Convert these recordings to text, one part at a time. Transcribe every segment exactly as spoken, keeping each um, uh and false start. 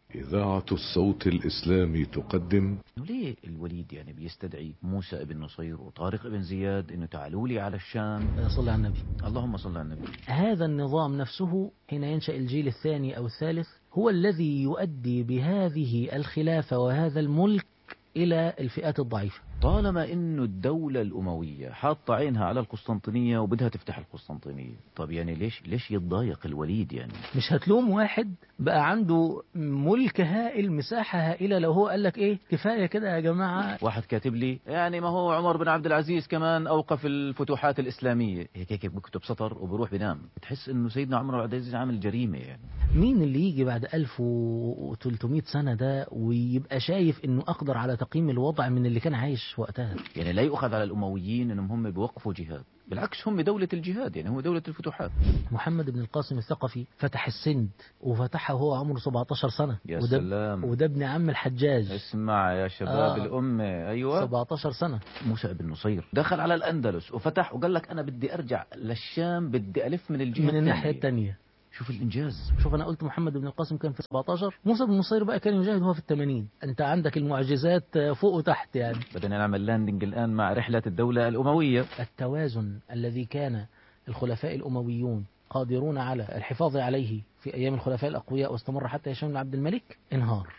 إذاعة الصوت الإسلامي تقدم. ليه الوليد يعني بيستدعي موسى ابن نصير وطارق ابن زياد انه تعالوا لي على الشام؟ صلى على النبي. اللهم صل على النبي. هذا النظام نفسه حين ينشأ الجيل الثاني أو الثالث هو الذي يؤدي بهذه الخلافة وهذا الملك إلى الفئات الضعيفة. طالما انه الدولة الاموية حاطة عينها على القسطنطينية وبدها تفتح القسطنطينية، طب يعني ليش ليش يتضايق الوليد يعني؟ مش هتلوم واحد بقى عنده ملك هائل، مساحة هائلة، لو هو قال لك ايه كفاية كده يا جماعة. واحد كاتب لي يعني ما هو عمر بن عبد العزيز كمان اوقف الفتوحات الاسلامية، هيك هيك بكتب سطر وبروح بنام، بتحس انه سيدنا عمر بن عبد العزيز عامل جريمة يعني. مين اللي يجي بعد ألف وثلاثمائة سنة ده ويبقى شايف انه اقدر على تقييم الوضع من اللي كان عايش وقتها؟ يعني لا يؤخذ على الأمويين أنهم هم بيوقفوا جهاد، بالعكس هم دولة الجهاد، يعني هو دولة الفتوحات. محمد بن القاسم الثقفي فتح السند وفتحها وهو عمره سبعتاشر سنة. يا وده سلام. وده ابن عم الحجاج. اسمع يا شباب آه. الأمة، أيوة سبعتاشر سنة. موسى بن نصير دخل على الأندلس وفتح وقال لك أنا بدي أرجع للشام، بدي ألف من الجهة من الناحية الثانية. شوف الإنجاز. شوف أنا قلت محمد بن القاسم كان في سبعتاشر، موسى بن نصير بقى كان يجاهد وهو في الثمانين. أنت عندك المعجزات فوق وتحت يعني. بدنا نعمل لاندنج الآن مع رحلة الدولة الأموية. التوازن الذي كان الخلفاء الأمويون قادرون على الحفاظ عليه في أيام الخلفاء الأقوياء واستمر حتى هشام بن عبد الملك انهار.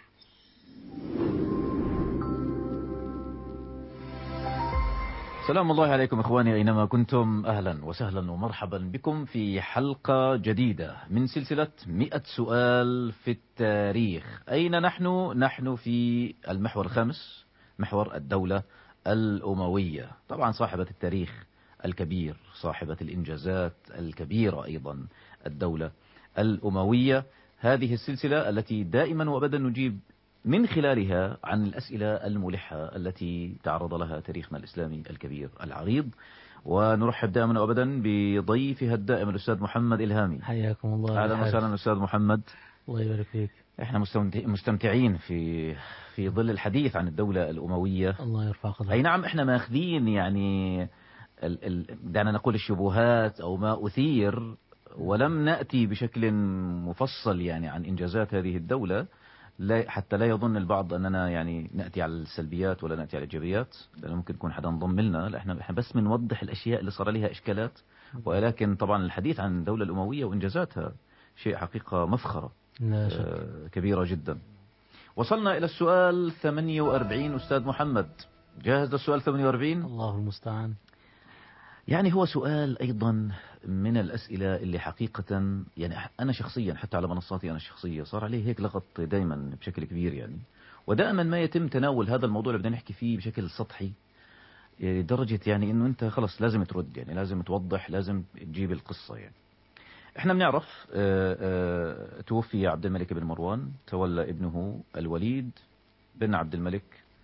سلام الله عليكم إخواني أينما كنتم، أهلا وسهلا ومرحبا بكم في حلقة جديدة من سلسلة مئة سؤال في التاريخ. أين نحن؟ نحن في المحور الخامس، محور الدولة الأموية. طبعا صاحبة التاريخ الكبير، صاحبة الإنجازات الكبيرة أيضا، الدولة الأموية. هذه السلسلة التي دائما وأبدا نجيب من خلالها عن الأسئلة الملحة التي تعرض لها تاريخنا الإسلامي الكبير العريض. ونرحب دائما وأبدا بضيفها الدائم الأستاذ محمد إلهامي. حياكم الله. أهلا وسهلا أستاذ محمد. الله يبارك فيك. احنا مستمتعين في في ظل الحديث عن الدولة الأموية. الله يرفع قدرك. أي نعم، احنا ماخذين يعني ال ال دعنا نقول الشبهات أو ما أثير، ولم نأتي بشكل مفصل يعني عن إنجازات هذه الدولة، لا حتى لا يظن البعض أننا يعني نأتي على السلبيات ولا نأتي على الإيجابيات، لأنه ممكن يكون حدا انضم لنا. لا، احنا احنا بس بنوضح الأشياء اللي صار لها إشكالات، ولكن طبعا الحديث عن الدولة الأموية وإنجازاتها شيء حقيقة مفخرة آه كبيرة جدا. وصلنا إلى السؤال ثمانية وأربعين. أستاذ محمد جاهز للسؤال ثمانية وأربعين؟ الله المستعان. يعني هو سؤال أيضا من الأسئلة اللي حقيقة يعني أنا شخصيا حتى على منصاتي أنا الشخصية صار عليه هيك لغط دائما بشكل كبير يعني، ودائما ما يتم تناول هذا الموضوع اللي بدنا نحكي فيه بشكل سطحي، لدرجة يعني إنه أنت خلص لازم ترد، يعني لازم توضح، لازم تجيب القصة. يعني إحنا بنعرف آآ آآ توفي عبد الملك بن مروان، تولى ابنه الوليد بن عبد الملك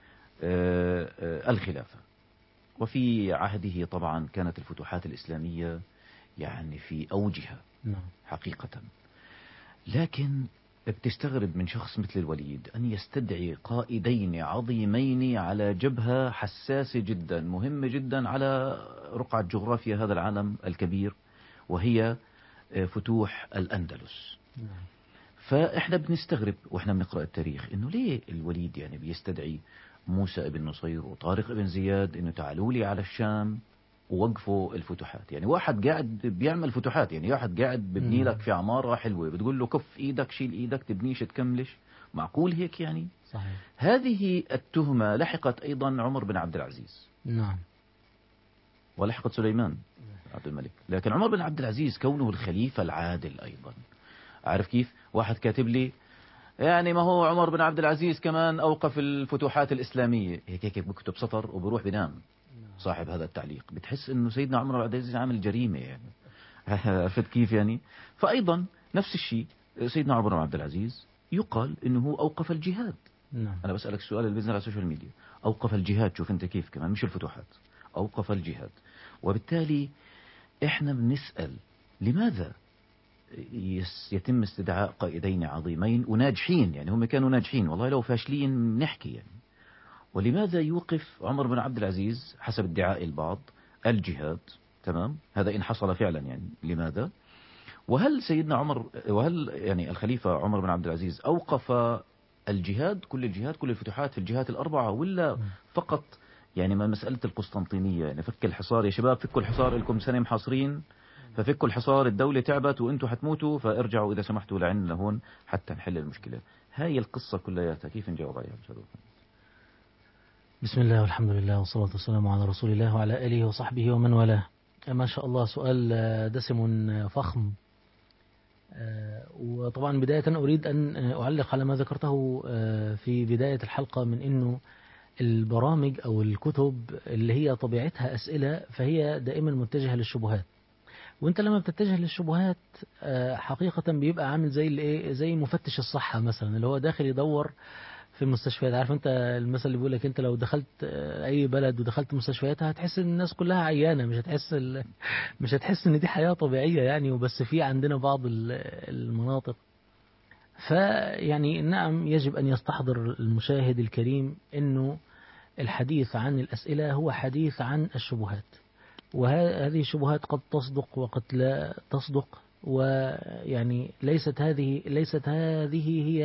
آآ آآ الخلافة، وفي عهده طبعا كانت الفتوحات الإسلامية يعني في أوجها حقيقة. لكن بتستغرب من شخص مثل الوليد أن يستدعي قائدين عظيمين على جبهة حساسة جدا، مهمة جدا على رقعة جغرافيا هذا العالم الكبير، وهي فتوح الأندلس. فإحنا بنستغرب وإحنا بنقرأ التاريخ إنه ليه الوليد يعني بيستدعي موسى بن نصير وطارق بن زياد إنه تعالوا لي على الشام ووقفوا الفتوحات. يعني واحد قاعد بيعمل فتوحات، يعني واحد قاعد ببني لك في عمارة حلوة بتقول له كف إيدك شيل إيدك تبنيش تكملش، معقول هيك يعني؟ صحيح. هذه التهمة لحقت أيضا عمر بن عبد العزيز. نعم. ولحقت سليمان عبد الملك، لكن عمر بن عبد العزيز كونه الخليفة العادل أيضا. عارف كيف؟ واحد كاتب لي يعني ما هو عمر بن عبد العزيز كمان أوقف الفتوحات الإسلامية، هيك هيك بكتب سطر وبروح بنام. صاحب هذا التعليق بتحس إنه سيدنا عمر بن عبد العزيز عامل جريمة يعني. عرفت كيف يعني؟ فأيضا نفس الشيء سيدنا عمر بن عبد العزيز يقال إنه هو أوقف الجهاد. نعم. أنا بسألك السؤال اللي بينزل على السوشيال ميديا، أوقف الجهاد، شوف أنت كيف كمان، مش الفتوحات، أوقف الجهاد. وبالتالي إحنا بنسأل لماذا يتم استدعاء قائدين عظيمين وناجحين، يعني هم كانوا ناجحين، والله لو فاشلين نحكي يعني، ولماذا يوقف عمر بن عبد العزيز حسب ادعاء البعض الجهاد؟ تمام، هذا إن حصل فعلا يعني لماذا؟ وهل سيدنا عمر وهل يعني الخليفة عمر بن عبد العزيز أوقف الجهاد، كل الجهاد، كل الفتوحات في الجهات الأربعة، ولا فقط يعني ما مسألة القسطنطينية؟ يعني فك الحصار يا شباب، فكوا الحصار، لكم سنة محاصرين، ففكوا الحصار، الدولة تعبت وانتم حتموتوا، فارجعوا إذا سمحتوا لعنا لهون حتى نحل المشكلة. هاي القصة كلياتها كيف نجاوب عليها؟ بسم الله والحمد لله والصلاة والسلام على رسول الله وعلى آله وصحبه ومن والاه. ما شاء الله، سؤال دسم فخم. وطبعا بداية أريد أن أعلق على ما ذكرته في بداية الحلقة من أنه البرامج أو الكتب اللي هي طبيعتها أسئلة فهي دائما متجهة للشبهات. وانت لما بتتجه للشبهات حقيقة بيبقى عامل زي الايه، زي مفتش الصحة مثلا اللي هو داخل يدور في المستشفيات. عارف انت المثل اللي بيقول لك انت لو دخلت اي بلد ودخلت مستشفياتها هتحس ان الناس كلها عيانة، مش هتحس مش هتحس ان دي حياة طبيعية يعني. وبس في عندنا بعض المناطق. فيعني نعم يجب ان يستحضر المشاهد الكريم انه الحديث عن الأسئلة هو حديث عن الشبهات، وهذه الشبهات قد تصدق وقد لا تصدق. ويعني ليست هذه ليست هذه هي